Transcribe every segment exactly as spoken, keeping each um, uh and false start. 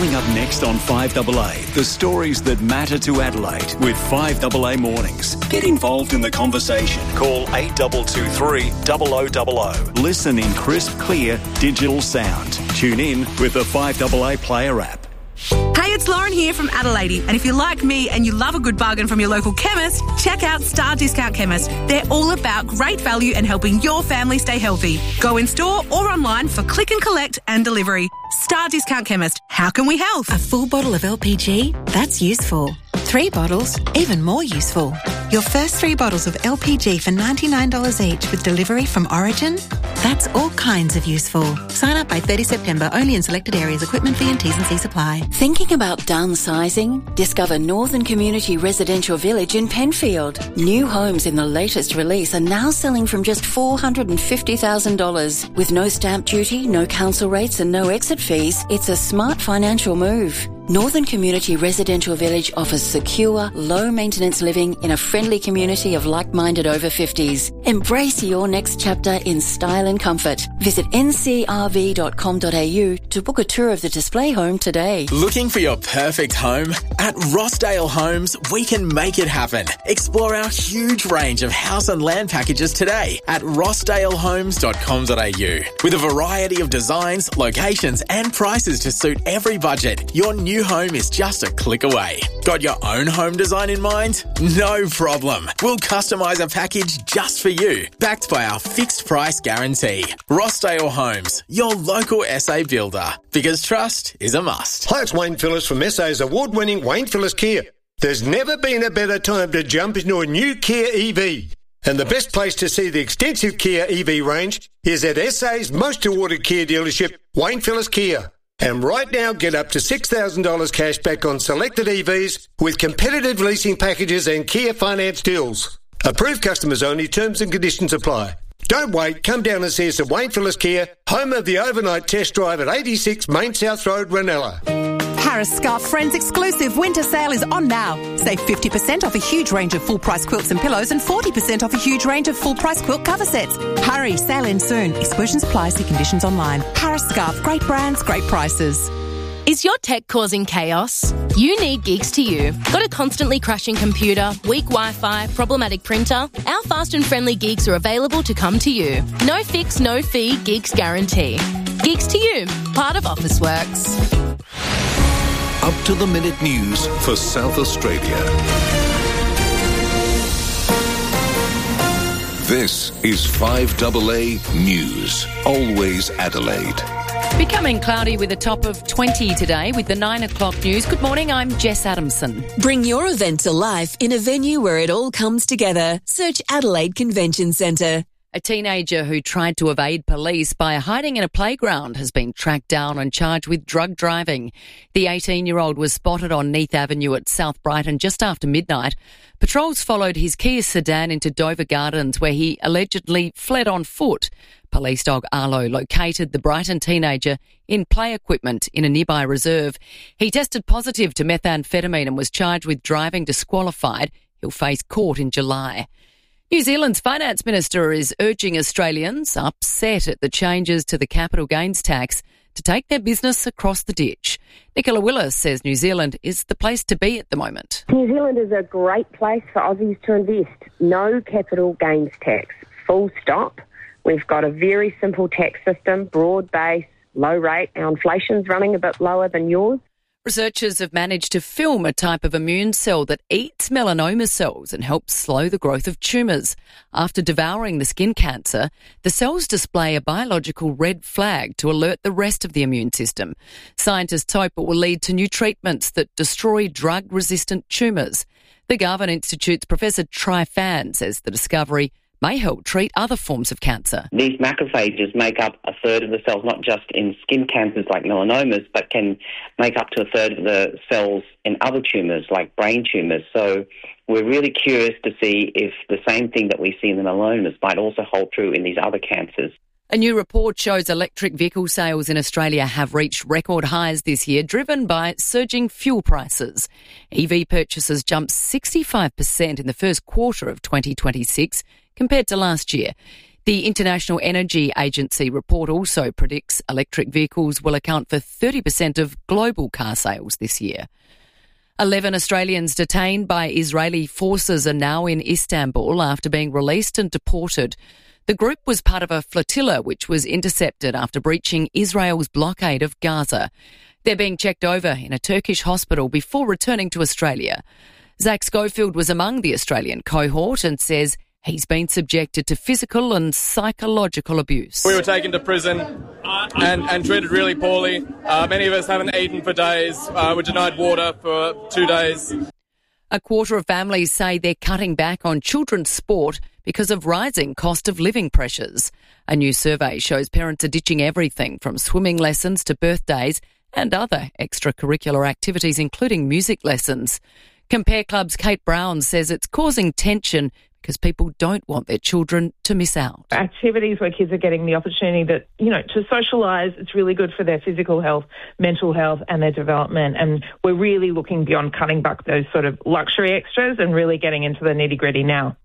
Coming up next on five A A, the stories that matter to Adelaide with five A A Mornings. Get involved in the conversation. Call eight two two three, zero zero zero zero. Listen in crisp, clear, digital sound. Tune in with the five A A Player app. Hey, it's Lauren here from Adelaide, and if you're like me and you love a good bargain from your local chemist, check out Star Discount Chemist. They're all about great value and helping your family stay healthy. Go in store or online for click and collect and delivery. Star Discount Chemist. How can we help? A full bottle of L P G? That's useful. Three bottles? Even more useful. Your first three bottles of L P G for ninety-nine dollars each with delivery from Origin? That's all kinds of useful. Sign up by thirtieth September, only in selected areas. Equipment fee and T's and C's apply. Thinking about downsizing? Discover Northern Community Residential Village in Penfield. New homes in the latest release are now selling from just four hundred fifty thousand dollars. With no stamp duty, no council rates and no exit fees, it's a smart financial move. Northern Community Residential Village offers secure, low-maintenance living in a friendly community of like-minded over fifties. Embrace your next chapter in style and comfort. Visit n c r v dot com dot a u to book a tour of the display home today. Looking for your perfect home? At Rossdale Homes, we can make it happen. Explore our huge range of house and land packages today at rossdale homes dot com dot a u. With a variety of designs, locations and prices to suit every budget, your new home is just a click away. Got your own home design in mind? No problem. We'll customise a package just for you, backed by our fixed price guarantee. Rossdale Homes, your local S A builder, because trust is a must. Hi, it's Wayne Phillips from S A's award-winning Wayne Phillips Kia. There's never been a better time to jump into a new Kia E V. And the best place to see the extensive Kia E V range is at S A's most awarded Kia dealership, Wayne Phillips Kia. And right now, get up to six thousand dollars cash back on selected E Vs with competitive leasing packages and Kia finance deals. Approved customers only. Terms and conditions apply. Don't wait. Come down and see us at Wayne Phillips Kia, home of the overnight test drive at eighty-six Main South Road, Ranella. Harris Scarf Friends exclusive winter sale is on now. Save fifty percent off a huge range of full-price quilts and pillows and forty percent off a huge range of full-price quilt cover sets. Hurry, sale ends soon. Exclusions apply, see conditions online. Harris Scarf, great brands, great prices. Is your tech causing chaos? You need Gigs to You. Got a constantly crashing computer, weak Wi-Fi, problematic printer? Our fast and friendly gigs are available to come to you. No fix, no fee, Gigs guarantee. Gigs to You, part of Officeworks. Up to the minute news for South Australia. This is five A A News. Always Adelaide. Becoming cloudy with a top of twenty today with the nine o'clock news. Good morning, I'm Jess Adamson. Bring your event to life in a venue where it all comes together. Search Adelaide Convention Centre. A teenager who tried to evade police by hiding in a playground has been tracked down and charged with drug driving. The eighteen-year-old was spotted on Neath Avenue at South Brighton just after midnight. Patrols followed his Kia sedan into Dover Gardens, where he allegedly fled on foot. Police dog Arlo located the Brighton teenager in play equipment in a nearby reserve. He tested positive to methamphetamine and was charged with driving disqualified. He'll face court in July. New Zealand's finance minister is urging Australians upset at the changes to the capital gains tax to take their business across the ditch. Nicola Willis says New Zealand is the place to be at the moment. New Zealand is a great place for Aussies to invest. No capital gains tax. Full stop. We've got a very simple tax system, broad base, low rate. Our inflation's running a bit lower than yours. Researchers have managed to film a type of immune cell that eats melanoma cells and helps slow the growth of tumours. After devouring the skin cancer, the cells display a biological red flag to alert the rest of the immune system. Scientists hope it will lead to new treatments that destroy drug-resistant tumours. The Garvan Institute's Professor Tri Fan says the discovery may help treat other forms of cancer. These macrophages make up a third of the cells, not just in skin cancers like melanomas, but can make up to a third of the cells in other tumours like brain tumours. So we're really curious to see if the same thing that we see in the melanomas might also hold true in these other cancers. A new report shows electric vehicle sales in Australia have reached record highs this year, driven by surging fuel prices. E V purchases jumped sixty-five percent in the first quarter of twenty twenty-six compared to last year. The International Energy Agency report also predicts electric vehicles will account for thirty percent of global car sales this year. Eleven Australians detained by Israeli forces are now in Istanbul after being released and deported. The group was part of a flotilla which was intercepted after breaching Israel's blockade of Gaza. They're being checked over in a Turkish hospital before returning to Australia. Zach Schofield was among the Australian cohort and says he's been subjected to physical and psychological abuse. We were taken to prison and, and treated really poorly. Uh, many of us haven't eaten for days. Uh, we're denied water for two days. A quarter of families say they're cutting back on children's sport because of rising cost of living pressures. A new survey shows parents are ditching everything from swimming lessons to birthdays and other extracurricular activities, including music lessons. Compare Club's Kate Brown says it's causing tension because people don't want their children to miss out. Activities where kids are getting the opportunity that, you know, to socialise, it's really good for their physical health, mental health and their development. And we're really looking beyond cutting back those sort of luxury extras and really getting into the nitty-gritty now.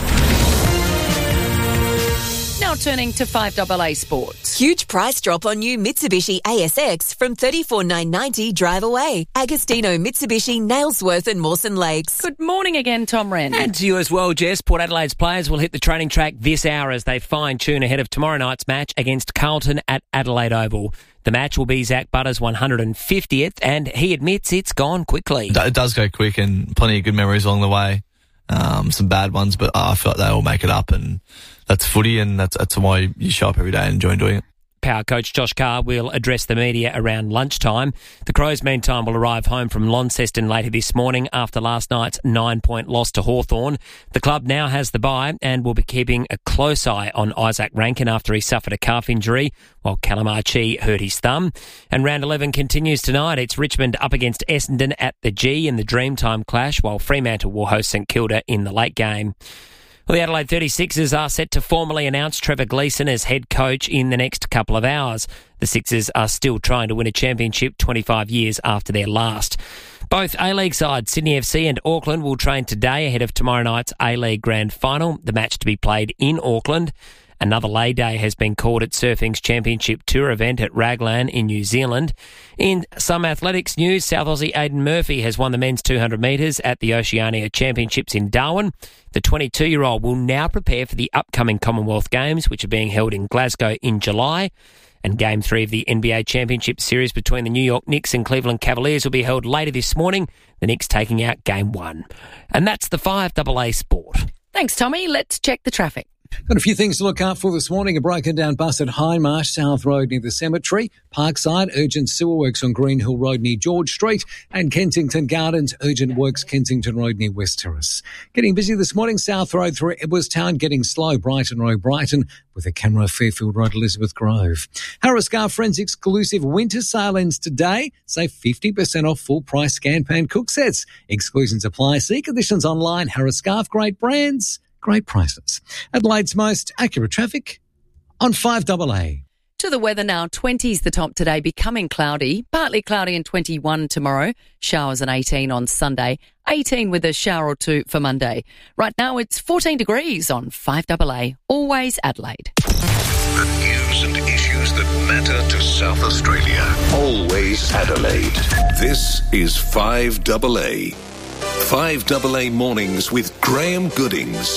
Now turning to five A A Sports. Huge price drop on new Mitsubishi A S X from thirty-four thousand nine hundred ninety dollars drive away. Agostino, Mitsubishi, Nailsworth and Mawson Lakes. Good morning again, Tom Wren. And to you as well, Jess. Port Adelaide's players will hit the training track this hour as they fine-tune ahead of tomorrow night's match against Carlton at Adelaide Oval. The match will be Zach Butter's one hundred fiftieth and he admits it's gone quickly. It does go quick and plenty of good memories along the way. Um, some bad ones, but I feel like they all make it up, and that's footy, and that's, that's why you show up every day and enjoy doing it. Power coach Josh Carr will address the media around lunchtime. The Crows, meantime, will arrive home from Launceston later this morning after last night's nine-point loss to Hawthorn. The club now has the bye and will be keeping a close eye on Isaac Rankin after he suffered a calf injury, while Callum Archie hurt his thumb. And round eleven continues tonight. It's Richmond up against Essendon at the G in the Dreamtime clash, while Fremantle will host St Kilda in the late game. Well, the Adelaide thirty-sixers are set to formally announce Trevor Gleeson as head coach in the next couple of hours. The Sixers are still trying to win a championship twenty-five years after their last. Both A-League sides, Sydney F C and Auckland, will train today ahead of tomorrow night's A-League Grand Final, the match to be played in Auckland. Another lay day has been called at Surfing's Championship Tour event at Raglan in New Zealand. In some athletics news, South Aussie Aidan Murphy has won the men's two hundred metres at the Oceania Championships in Darwin. The twenty-two-year-old will now prepare for the upcoming Commonwealth Games, which are being held in Glasgow in July. And Game three of the N B A Championship Series between the New York Knicks and Cleveland Cavaliers will be held later this morning, the Knicks taking out Game one. And that's the five A A Sport. Thanks, Tommy. Let's check the traffic. Got a few things to look out for this morning. A broken down bus at Hindmarsh South Road near the cemetery. Parkside, urgent sewer works on Green Hill Road near George Street. And Kensington Gardens, urgent works Kensington Road near West Terrace. Getting busy this morning, South Road through Edwardstown, getting slow, Brighton Road, Brighton, with a camera Fairfield Road, Elizabeth Grove. Harris Scar Friends exclusive winter sale ends today. Save fifty percent off full price scan pan cook sets. Exclusions apply. See conditions online. Harris Scarf, great brands, great prices. Adelaide's most accurate traffic on five A A. To the weather now, twenties the top today, becoming cloudy, partly cloudy and twenty-one tomorrow, showers and eighteen on Sunday, eighteen with a shower or two for Monday. Right now it's fourteen degrees on five A A, always Adelaide. The news and issues that matter to South Australia, always Adelaide. This is five A A. five A A Mornings with Graham Goodings.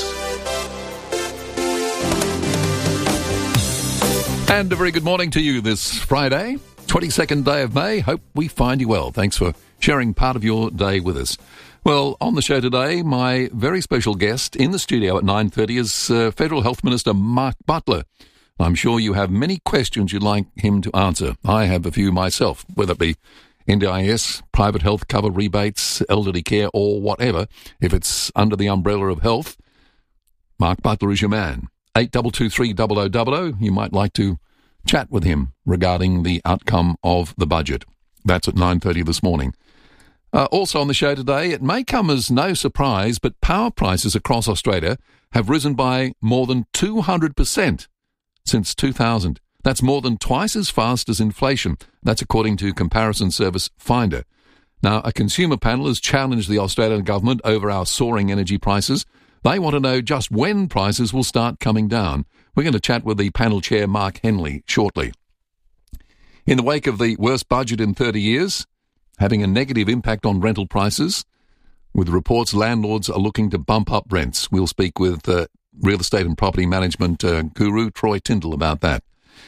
And a very good morning to you this Friday, twenty-second day of May. Hope we find you well. Thanks for sharing part of your day with us. Well, on the show today, my very special guest in the studio at nine thirty is uh, Federal Health Minister Mark Butler. I'm sure you have many questions you'd like him to answer. I have a few myself, whether it be N D I S, private health cover rebates, elderly care, or whatever. If it's under the umbrella of health, Mark Butler is your man. eight two two three zero zero zero zero. You might like to chat with him regarding the outcome of the budget. That's at nine thirty this morning. Uh, also on the show today, it may come as no surprise, but power prices across Australia have risen by more than two hundred percent since two thousand. That's more than twice as fast as inflation. That's according to comparison service Finder. Now, a consumer panel has challenged the Australian government over our soaring energy prices. They want to know just when prices will start coming down. We're going to chat with the panel chair, Mark Henley, shortly. In the wake of the worst budget in thirty years, having a negative impact on rental prices, with reports landlords are looking to bump up rents. We'll speak with uh, real estate and property management uh, guru Troy Tyndall about that.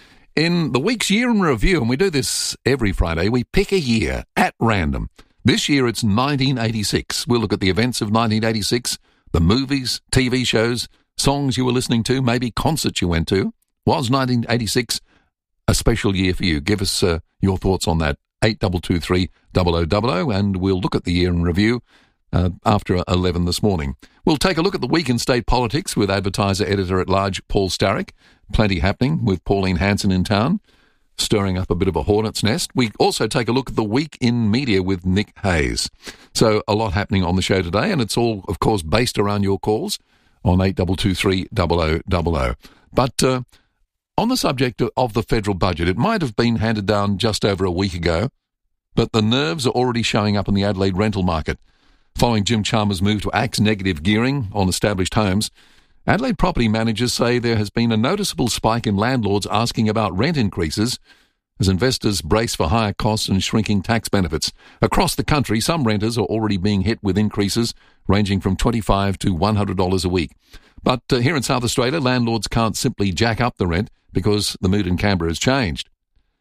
In the week's year in review, and we do this every Friday, we pick a year at random. This year it's nineteen eighty-six. We'll look at the events of nineteen eighty-six, the movies, T V shows, songs you were listening to, maybe concerts you went to. Was nineteen eighty-six a special year for you? Give us uh, your thoughts on that. eight two two three, double oh double oh, and we'll look at the year in review uh, after eleven this morning. We'll take a look at the week in state politics with advertiser editor-at-large Paul Starrick. Plenty happening with Pauline Hanson in town, stirring up a bit of a hornet's nest. We also take a look at the week in media with Nick Hayes. So a lot happening on the show today, and it's all, of course, based around your calls on eight two two three, double oh double oh. But uh, on the subject of the federal budget, it might have been handed down just over a week ago, but the nerves are already showing up in the Adelaide rental market. Following Jim Chalmers' move to axe negative gearing on established homes, Adelaide property managers say there has been a noticeable spike in landlords asking about rent increases as investors brace for higher costs and shrinking tax benefits. Across the country, some renters are already being hit with increases ranging from twenty-five dollars to one hundred dollars a week. But uh, here in South Australia, landlords can't simply jack up the rent because the mood in Canberra has changed.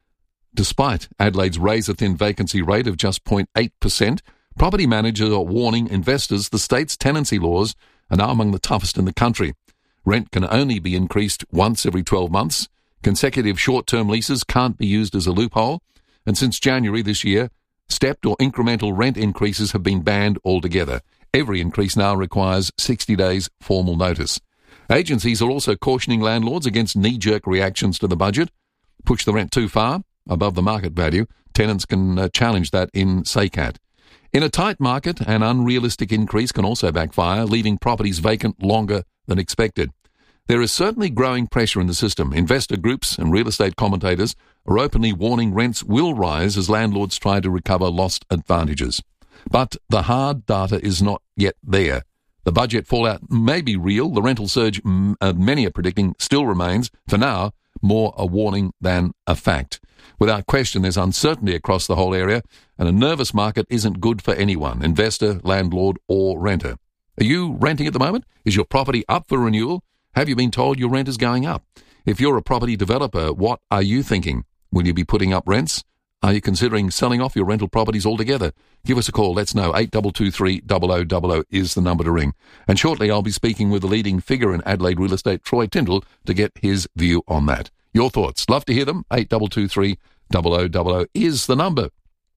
Despite Adelaide's razor-thin vacancy rate of just zero point eight percent, property managers are warning investors the state's tenancy laws are now among the toughest in the country. Rent can only be increased once every twelve months. Consecutive short-term leases can't be used as a loophole. And since January this year, stepped or incremental rent increases have been banned altogether. Every increase now requires sixty days formal notice. Agencies are also cautioning landlords against knee-jerk reactions to the budget. Push the rent too far, above the market value, tenants can uh, challenge that in S A C A T. In a tight market, an unrealistic increase can also backfire, leaving properties vacant longer than expected. There is certainly growing pressure in the system. Investor groups and real estate commentators are openly warning rents will rise as landlords try to recover lost advantages. But the hard data is not yet there. The budget fallout may be real. The rental surge m- uh, many are predicting still remains, for now, more a warning than a fact. Without question, there's uncertainty across the whole area, and a nervous market isn't good for anyone, investor, landlord, or renter. Are you renting at the moment? Is your property up for renewal? Have you been told your rent is going up? If you're a property developer, what are you thinking? Will you be putting up rents? Are you considering selling off your rental properties altogether? Give us a call. Let's know. eight two two three, double oh double oh is the number to ring. And shortly I'll be speaking with the leading figure in Adelaide real estate, Troy Tyndall, to get his view on that. Your thoughts. Love to hear them. eight two two three, double oh double oh is the number.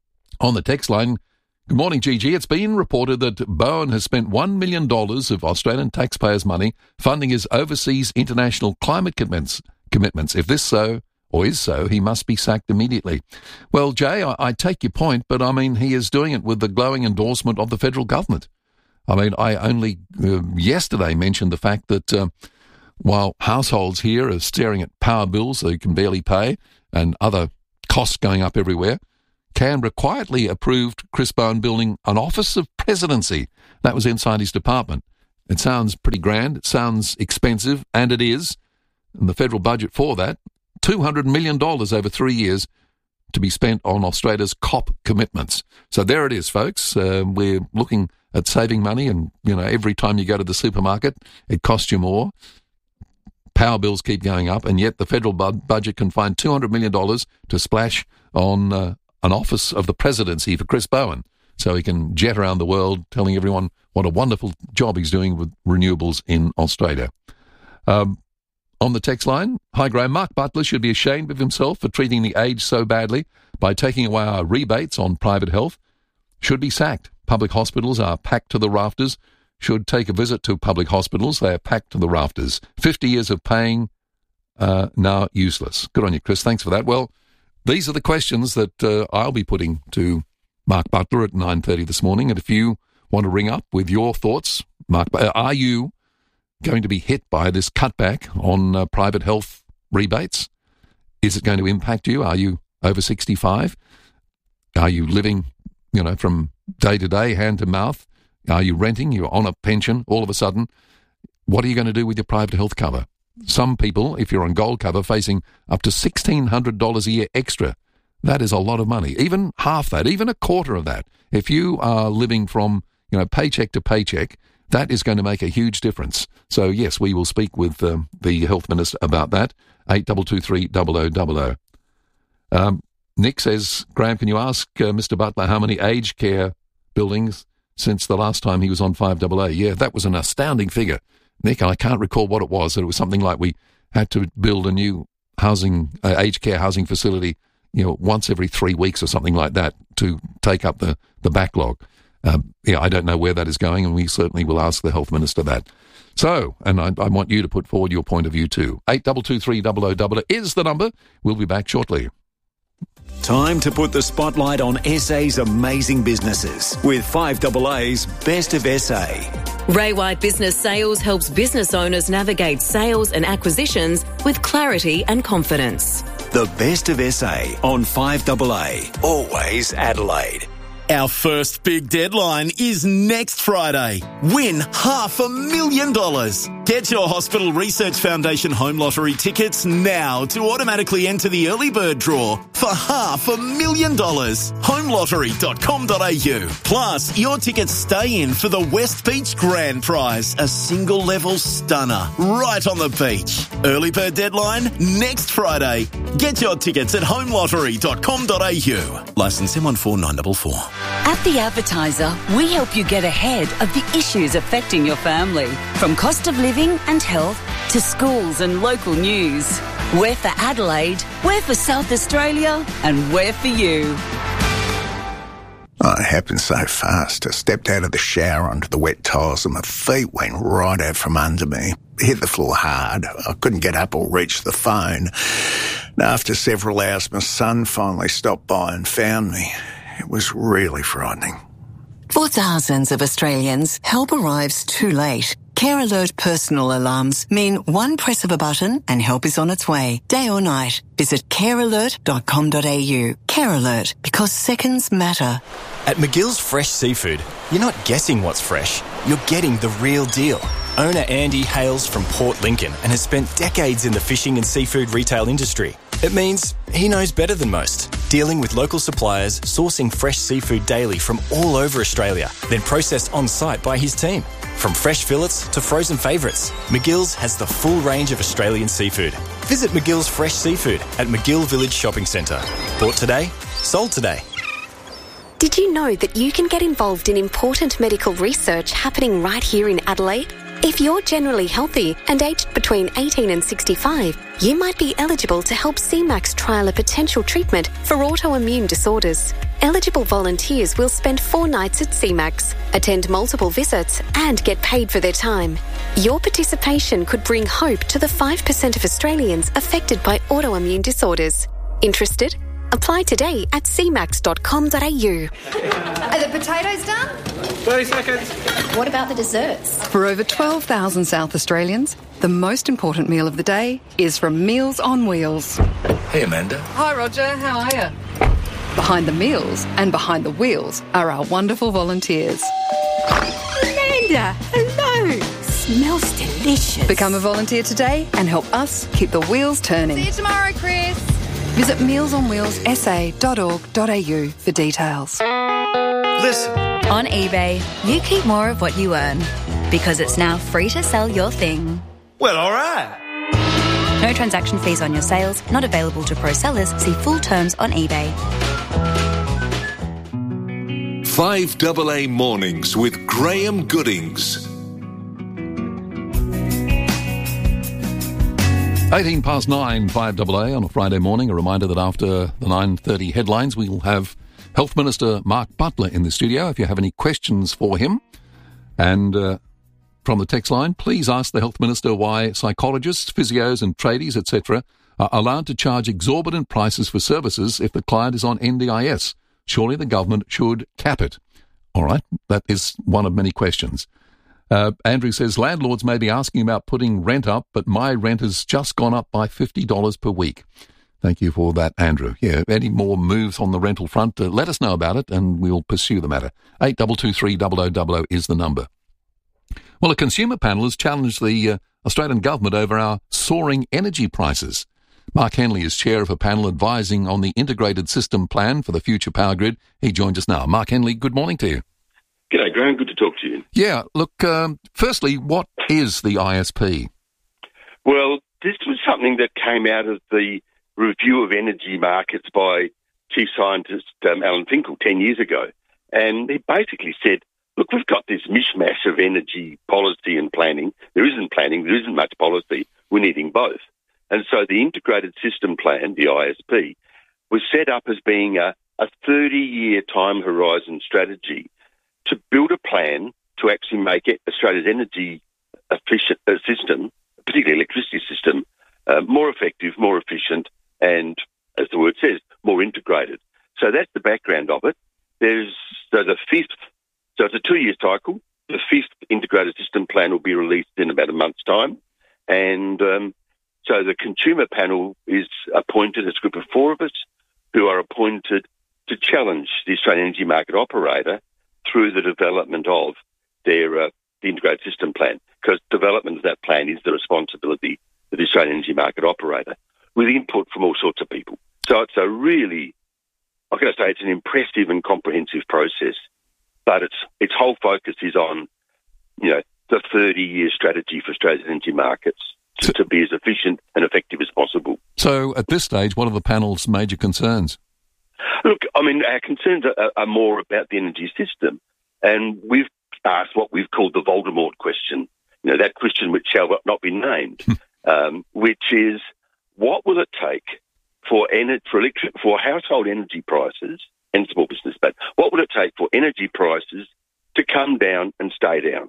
On the text line, good morning, G G. It's been reported that Bowen has spent one million dollars of Australian taxpayers' money funding his overseas international climate commitments. commitments. If this so, or is so, he must be sacked immediately. Well, Jay, I, I take your point, but I mean, he is doing it with the glowing endorsement of the federal government. I mean, I only uh, yesterday mentioned the fact that uh, while households here are staring at power bills they can barely pay and other costs going up everywhere, Canberra quietly approved Chris Bowen building an office of presidency. That was inside his department. It sounds pretty grand, it sounds expensive, and it is. And the federal budget for that, two hundred million dollars over three years to be spent on Australia's COP commitments. So there it is, folks. Uh, we're looking at saving money, and, you know, every time you go to the supermarket, it costs you more. Power bills keep going up, and yet the federal bu- budget can find two hundred million dollars to splash on uh, an office of the presidency for Chris Bowen, so he can jet around the world telling everyone what a wonderful job he's doing with renewables in Australia. Um, on the text line, hi Graham, Mark Butler should be ashamed of himself for treating the aged so badly by taking away our rebates on private health. Should be sacked. Public hospitals are packed to the rafters. Should take a visit to public hospitals. They are packed to the rafters. Fifty years of paying, uh, now useless. Good on you, Chris. Thanks for that. Well, these are the questions that uh, I'll be putting to Mark Butler at nine thirty this morning. And if you want to ring up with your thoughts, Mark, uh, are you going to be hit by this cutback on uh, private health rebates? Is it going to impact you? Are you over sixty-five? Are you living, you know, from day to day, hand to mouth? Are you renting? You're on a pension all of a sudden. What are you going to do with your private health cover? some people, if you're on gold cover, facing up to sixteen hundred dollars a year extra. That is a lot of money. Even half that, even a quarter of that. If you are living from, you know, paycheck to paycheck, that is going to make a huge difference. So, yes, we will speak with um, the Health Minister about that. eight two two three, double oh double oh. Um, Nick says, Graham, can you ask uh, Mister Butler how many aged care buildings since the last time he was on five double A? Yeah, that was an astounding figure. Nick, I can't recall what it was. It was something like we had to build a new housing, uh, aged care housing facility, you know, once every three weeks or something like that to take up the, the backlog. Um, yeah, I don't know where that is going, and we certainly will ask the Health Minister that. So, and I, I want you to put forward your point of view too. eight two two three, double oh double oh is the number. We'll be back shortly. Time to put the spotlight on S A's amazing businesses with five double A's Best of S A. Ray White Business Sales helps business owners navigate sales and acquisitions with clarity and confidence. The Best of S A on five double A, always Adelaide. Our first big deadline is next Friday. Win half a million dollars. Get your Hospital Research Foundation Home Lottery tickets now to automatically enter the early bird draw for half a million dollars. home lottery dot com dot a u. Plus, your tickets stay in for the West Beach Grand Prize, a single level stunner right on the beach. Early bird deadline next Friday. Get your tickets at home lottery dot com dot a u. Licence M one four nine four four. At The Advertiser, we help you get ahead of the issues affecting your family, from cost of living and health to schools and local news. We're for Adelaide, we're for South Australia, and we're for you. Oh, it happened so fast. I stepped out of the shower onto the wet tiles and my feet went right out from under me. Hit the floor hard. I couldn't get up or reach the phone. And after several hours, my son finally stopped by and found me. It was really frightening. For thousands of Australians, help arrives too late. Care Alert personal alarms mean one press of a button and help is on its way, day or night. Visit care alert dot com dot a u. Care Alert, because seconds matter. At McGill's Fresh Seafood, you're not guessing what's fresh, you're getting the real deal. Owner Andy hails from Port Lincoln and has spent decades in the fishing and seafood retail industry. It means he knows better than most, dealing with local suppliers, sourcing fresh seafood daily from all over Australia, then processed on-site by his team. From fresh fillets to frozen favourites, McGill's has the full range of Australian seafood. Visit McGill's Fresh Seafood at McGill Village Shopping Centre. Bought today, sold today. Did you know that you can get involved in important medical research happening right here in Adelaide? If you're generally healthy and aged between eighteen and sixty-five, you might be eligible to help C MAX trial a potential treatment for autoimmune disorders. Eligible volunteers will spend four nights at C MAX, attend multiple visits and get paid for their time. Your participation could bring hope to the five percent of Australians affected by autoimmune disorders. Interested? Apply today at c max dot com dot a u. Are the potatoes done? thirty seconds. What about the desserts? For over twelve thousand South Australians, the most important meal of the day is from Meals on Wheels. Hey, Amanda. Hi, Roger. How are you? Behind the meals and behind the wheels are our wonderful volunteers. Amanda, hello. Smells delicious. Become a volunteer today and help us keep the wheels turning. See you tomorrow, Chris. Visit meals on wheels s a dot org dot a u for details. Listen. On eBay, you keep more of what you earn because it's now free to sell your thing. Well, all right. No transaction fees on your sales, not available to pro sellers. See full terms on eBay. five double A Mornings with Graham Goodings. eighteen past nine, five double A on a Friday morning. A reminder that after the nine thirty headlines, we will have Health Minister Mark Butler in the studio. If you have any questions for him, and uh, from the text line, please ask the Health Minister why psychologists, physios and tradies, et cetera are allowed to charge exorbitant prices for services if the client is on N D I S. Surely the government should cap it. All right, that is one of many questions. Uh, Andrew says, landlords may be asking about putting rent up, but my rent has just gone up by fifty dollars per week. Thank you for that, Andrew. Yeah, any more moves on the rental front, uh, let us know about it and we'll pursue the matter. eight two two three, double oh double oh is the number. Well, a consumer panel has challenged the uh, Australian government over our soaring energy prices. Mark Henley is chair of a panel advising on the integrated system plan for the future power grid. He joins us now. Mark Henley, good morning to you. G'day, Graham. Good to talk to you. Yeah, look, um, firstly, what is the I S P? Well, this was something that came out of the review of energy markets by Chief Scientist um, Alan Finkel ten years ago. And he basically said, look, we've got this mishmash of energy policy and planning. There isn't planning, there isn't much policy. We're needing both. And so the Integrated System Plan, the I S P, was set up as being a, a thirty-year time horizon strategy to build a plan to actually make it Australia's energy efficient uh, system, particularly electricity system, uh, more effective, more efficient, and, as the word says, more integrated. So that's the background of it. There's so the fifth, so it's a two-year cycle. The fifth Integrated System Plan will be released in about a month's time. And um, so the consumer panel is appointed, a group of four of us, who are appointed to challenge the Australian Energy Market Operator through the development of their uh, the Integrated System Plan, because development of that plan is the responsibility of the Australian Energy Market Operator, with input from all sorts of people. So it's a really, I've got to say, it's an impressive and comprehensive process, but its its whole focus is on, you know, the thirty-year strategy for Australia's energy markets to, to be as efficient and effective as possible. So at this stage, what are the panel's major concerns? Look, I mean, our concerns are, are more about the energy system, and we've asked what we've called the Voldemort question, you know, that question which shall not be named, um, which is, what will it take for ener- for, electric- for household energy prices and small business, but what will it take for energy prices to come down and stay down?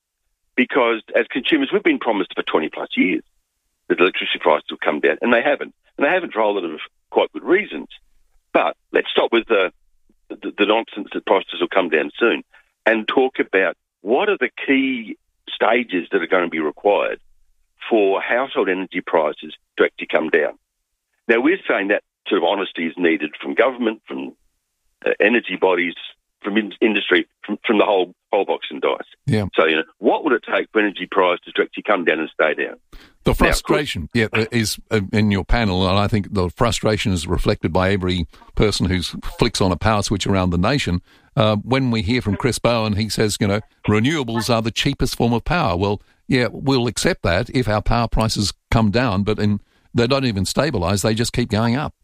Because as consumers, we've been promised for twenty plus years that electricity prices will come down, and they haven't. And they haven't for a whole lot of quite good reasons. But let's stop with the, the, the nonsense that prices will come down soon and talk about what are the key stages that are going to be required for household energy prices to actually come down. Now, we're saying that sort of honesty is needed from government, from uh, energy bodies, from in- industry, from, from the whole whole box and dice. Yeah. So, you know, what would it take for energy prices to actually come down and stay down? The frustration, now, yeah, is uh, in your panel, and I think the frustration is reflected by every person who flicks on a power switch around the nation. Uh, when we hear from Chris Bowen, he says, you know, renewables are the cheapest form of power. Well, yeah, we'll accept that if our power prices come down, but in, they don't even stabilise, they just keep going up.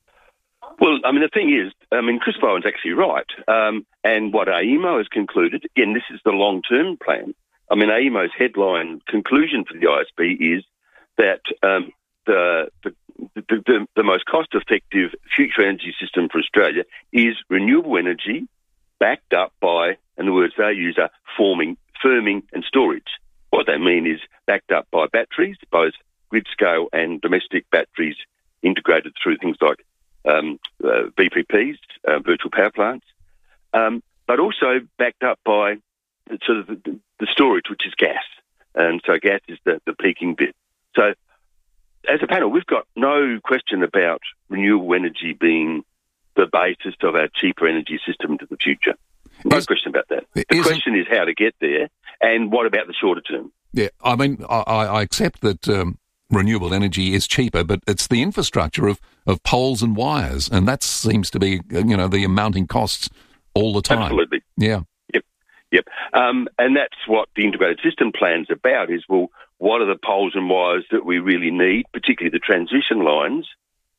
Well, I mean, the thing is, I mean, Chris Bowen's actually right. Um, and what A E M O has concluded, again, this is the long-term plan. I mean, A E M O's headline conclusion for the I S P is that um, the, the, the, the, the most cost-effective future energy system for Australia is renewable energy backed up by, and the words they use are forming, firming and storage. What they mean is backed up by batteries, both grid-scale and domestic batteries integrated through things like Um, uh, V P Ps, uh, virtual power plants, um, but also backed up by the, sort of the, the storage, which is gas. And so gas is the, the peaking bit. So as a panel, we've got no question about renewable energy being the basis of our cheaper energy system into the future. No is, question about that. The question is how to get there, and what about the shorter term? Yeah, I mean, I, I accept that um, renewable energy is cheaper, but it's the infrastructure of, of poles and wires, and that seems to be, you know, the amounting costs all the time. Absolutely. Yeah. Yep. Yep. Um, and that's what the Integrated System Plan's about is, well, what are the poles and wires that we really need, particularly the transition lines,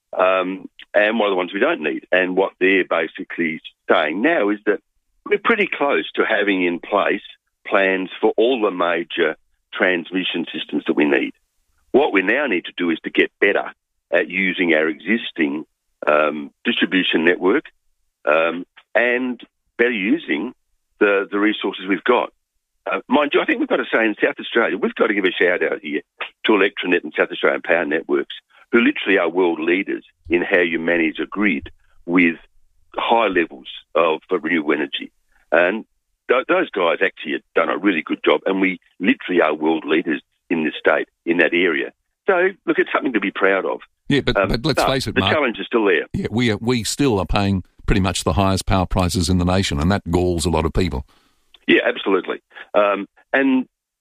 um, and what are the ones we don't need? And what they're basically saying now is that we're pretty close to having in place plans for all the major transmission systems that we need. What we now need to do is to get better at using our existing um, distribution network um, and better using the, the resources we've got. Uh, mind you, I think we've got to say in South Australia, we've got to give a shout out here to Electranet and South Australian Power Networks, who literally are world leaders in how you manage a grid with high levels of uh, renewable energy. And th- those guys actually have done a really good job, and we literally are world leaders in this state, in that area. So, look, it's something to be proud of. Yeah, but, um, but let's but face it, the Mark, challenge is still there. Yeah, we are, we still are paying pretty much the highest power prices in the nation, and that galls a lot of people. Yeah, absolutely. Um, and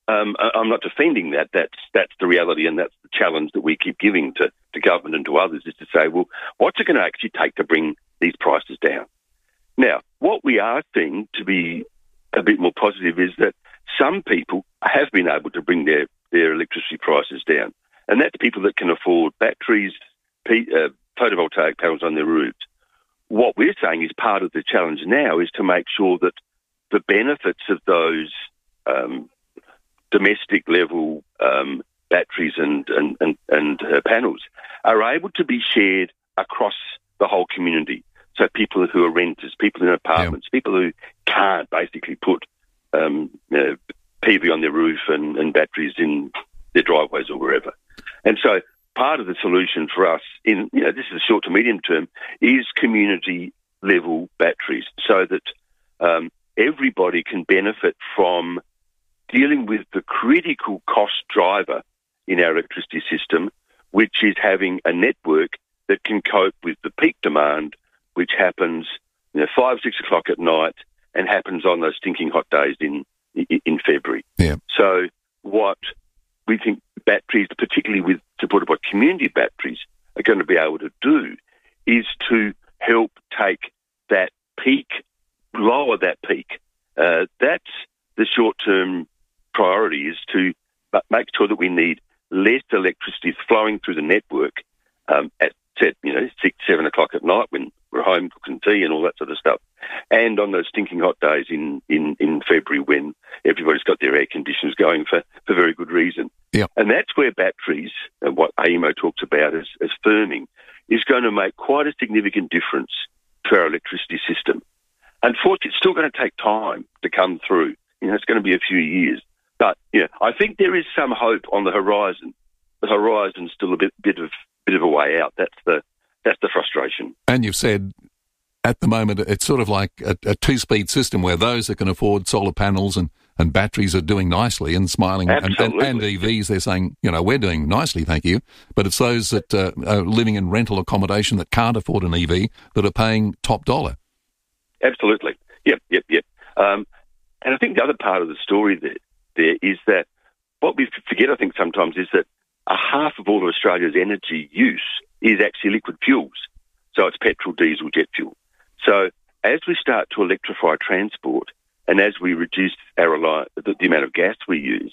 um, I- I'm not defending that. That's that's the reality, and that's the challenge that we keep giving to, to government and to others, is to say, well, what's it going to actually take to bring these prices down? Now, what we are seeing, to be a bit more positive, is that some people have been able to bring their, their electricity prices down, and that's people that can afford batteries, p- uh, photovoltaic panels on their roofs. What we're saying is part of the challenge now is to make sure that the benefits of those um, domestic level um, batteries and and and, and uh, panels are able to be shared across the whole community. So people who are renters, people in apartments, yeah. people who can't basically put um, you know, P V on their roof and, and batteries in their driveways or wherever. And so part of the solution for us, in you know, this is short to medium term, is community level batteries, so that um, everybody can benefit from dealing with the critical cost driver in our electricity system, which is having a network that can cope with the peak demand, which happens, you know, five, six o'clock at night, and happens on those stinking hot days in in, in February. Yeah. So what we think batteries, particularly with supported by community batteries, are going to be able to do is to help take that peak, lower that peak. Uh, that's the short-term priority, is to make sure that we need less electricity flowing through the network um, at, at, you know, six, seven o'clock at night when we're home cooking tea and all that sort of stuff. And on those stinking hot days in, in, in February when everybody's got their air conditioners going for, for very good reason. Yeah. And that's where batteries, and what A E M O talks about as, as firming, is going to make quite a significant difference to our electricity system. Unfortunately, it's still going to take time to come through. You know, it's going to be a few years. But, you know, I think there is some hope on the horizon. The horizon's still a bit, bit of bit of a way out. That's the that's the frustration. And you've said at the moment it's sort of like a, a two-speed system where those that can afford solar panels and, and batteries are doing nicely and smiling. And, and, and E Vs, they're saying, you know, we're doing nicely, thank you. But it's those that uh, are living in rental accommodation that can't afford an E V that are paying top dollar. Absolutely. Yep, yep, yep. Um, and I think the other part of the story there, there is that what we forget, I think, sometimes is that a half of all of Australia's energy use is actually liquid fuels. So it's petrol, diesel, jet fuel. So as we start to electrify transport and as we reduce our reliance, the, the amount of gas we use,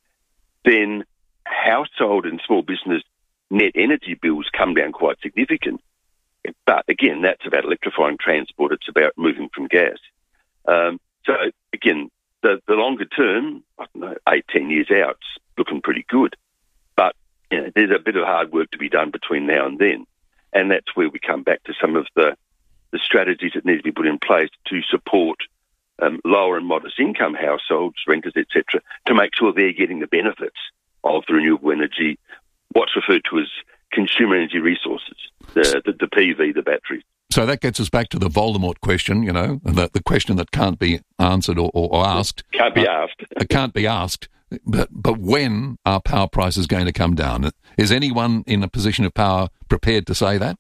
then household and small business net energy bills come down quite significant. But again, that's about electrifying transport. It's about moving from gas. Um, so again, the, the longer term, I don't know, eight, ten years out, it's looking pretty good. But you know, there's a bit of hard work to be done between now and then. And that's where we come back to some of the, the strategies that need to be put in place to support um, lower and modest income households, renters, et cetera, to make sure they're getting the benefits of the renewable energy, what's referred to as consumer energy resources, the, the, the P V, the batteries. So that gets us back to the Voldemort question, you know, the, the question that can't be answered or, or, or asked. Can't be uh, asked. It can't be asked. But but when are power prices going to come down? Is anyone in a position of power prepared to say that?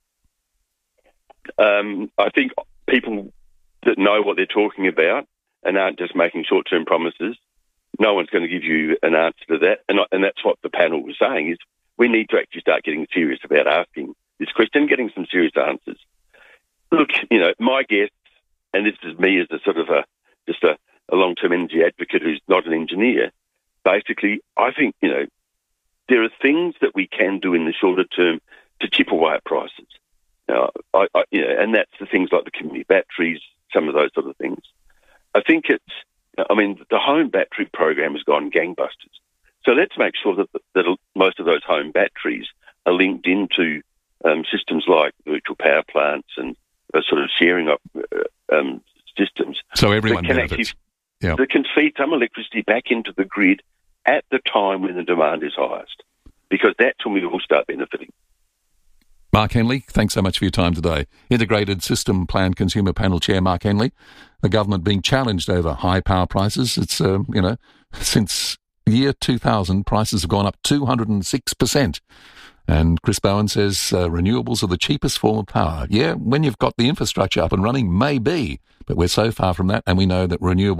Um, I think people that know what they're talking about and aren't just making short-term promises, no one's going to give you an answer to that. And, and that's what the panel was saying, is we need to actually start getting serious about asking this question and getting some serious answers. Look, you know, my guess, and this is me as a sort of a just a, a long-term energy advocate who's not an engineer, basically, I think, you know, there are things that we can do in the shorter term to chip away at prices. Now, I, I, you know, and that's the things like the community batteries, some of those sort of things. I think it's, I mean, the home battery program has gone gangbusters. So let's make sure that, that most of those home batteries are linked into um, systems like virtual power plants and uh, sort of sharing up uh, um, systems. So everyone that can benefits. Actually, yeah. that can feed some electricity back into the grid at the time when the demand is highest, because that's when we all start benefiting. Mark Henley, thanks so much for your time today. Integrated System Plan Consumer Panel Chair Mark Henley. The government being challenged over high power prices. It's, uh, you know, since year two thousand, prices have gone up two hundred six percent. And Chris Bowen says uh, renewables are the cheapest form of power. Yeah, when you've got the infrastructure up and running, maybe, but we're so far from that, and we know that renewables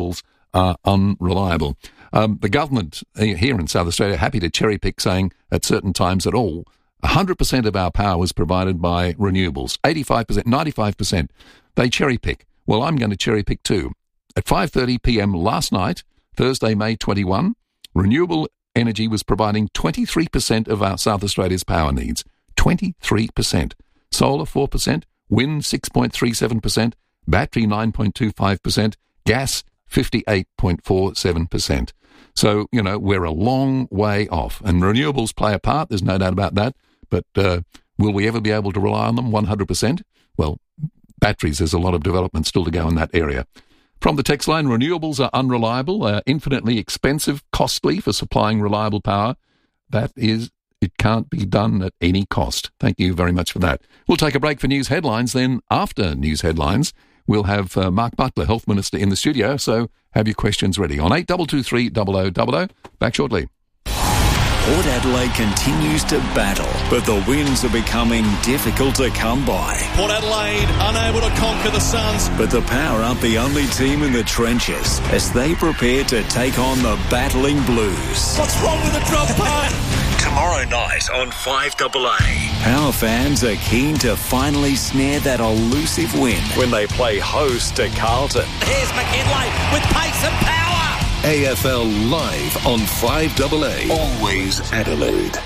are unreliable. Um, the government here in South Australia are happy to cherry pick, saying at certain times at all, one hundred percent of our power is provided by renewables, eighty-five percent, ninety-five percent. They cherry pick. Well, I'm going to cherry pick too. At five thirty p.m. last night, Thursday, May twenty-first, renewable energy was providing twenty-three percent of our South Australia's power needs. twenty-three percent. Solar, four percent. Wind, six point three seven percent. Battery, nine point two five percent. Gas, fifty-eight point four seven percent. So, you know, we're a long way off. And renewables play a part, there's no doubt about that. But uh, will we ever be able to rely on them one hundred percent? Well, batteries, there's a lot of development still to go in that area. From the text line, renewables are unreliable, uh, infinitely expensive, costly for supplying reliable power. That is, it can't be done at any cost. Thank you very much for that. We'll take a break for news headlines. Then after news headlines, we'll have uh, Mark Butler, Health Minister, in the studio. So have your questions ready on eight two two three, double oh double oh. Back shortly. Port Adelaide continues to battle, but the wins are becoming difficult to come by. Port Adelaide unable to conquer the Suns. But the Power aren't the only team in the trenches as they prepare to take on the battling Blues. What's wrong with the drop part? Tomorrow night on five A A. Power fans are keen to finally snare that elusive win when they play host to Carlton. Here's McKinlay with pace and power. A F L Live on five A A. Always Adelaide.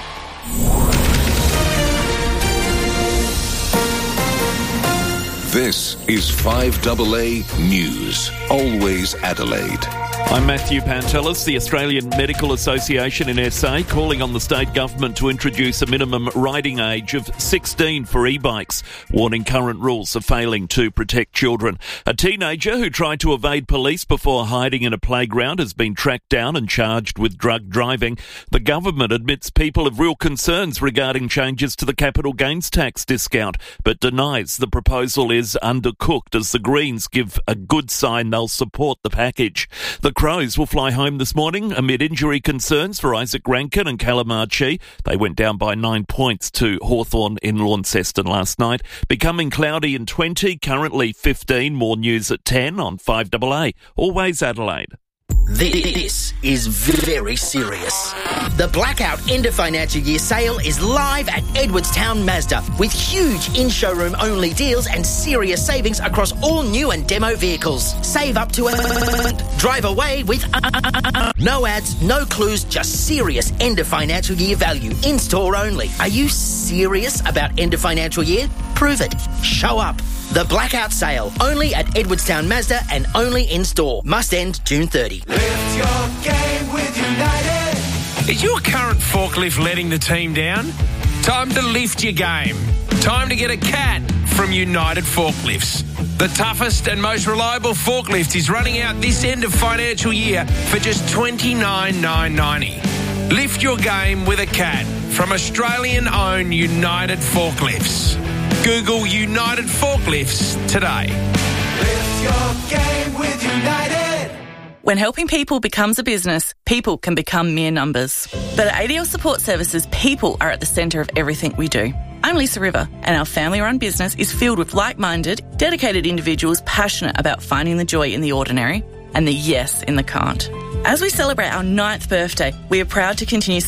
This is five A A News. Always Adelaide. I'm Matthew Pantelis. The Australian Medical Association in S A calling on the state government to introduce a minimum riding age of sixteen for e-bikes, warning current rules are failing to protect children. A teenager who tried to evade police before hiding in a playground has been tracked down and charged with drug driving. The government admits people have real concerns regarding changes to the capital gains tax discount, but denies the proposal is undercooked as the Greens give a good sign they'll support the package. The Crows will fly home this morning amid injury concerns for Isaac Rankin and Callum Archie. They went down by nine points to Hawthorn in Launceston last night. Becoming cloudy in twenty, currently fifteen. More news at ten on five A A. Always Adelaide. This is very serious. The Blackout End of Financial Year sale is live at Edwardstown Mazda with huge in-showroom only deals and serious savings across all new and demo vehicles. Save up to a... Drive away with... No ads, no clues, just serious end of financial year value. In-store only. Are you serious about end of financial year? Prove it. Show up. The Blackout Sale, only at Edwardstown Mazda and only in-store. Must end June thirtieth. Lift your game with United. Is your current forklift letting the team down? Time to lift your game. Time to get a cat from United Forklifts. The toughest and most reliable forklift is running out this end of financial year for just twenty-nine thousand nine hundred ninety. Lift your game with a cat from Australian-owned United Forklifts. Google United Forklifts today. Lift your game with United. When helping people becomes a business, people can become mere numbers. But at A D L Support Services, people are at the centre of everything we do. I'm Lisa River, and our family-run business is filled with like-minded, dedicated individuals passionate about finding the joy in the ordinary and the yes in the can't. As we celebrate our ninth birthday, we are proud to continue